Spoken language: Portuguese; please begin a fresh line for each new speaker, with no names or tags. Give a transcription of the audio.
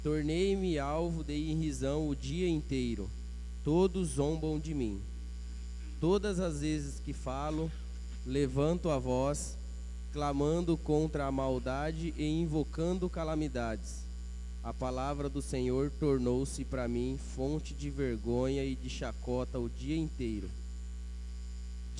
Tornei-me alvo de irrisão o dia inteiro. Todos zombam de mim. Todas as vezes que falo, levanto a voz, clamando contra a maldade e invocando calamidades. A palavra do Senhor tornou-se para mim fonte de vergonha e de chacota o dia inteiro.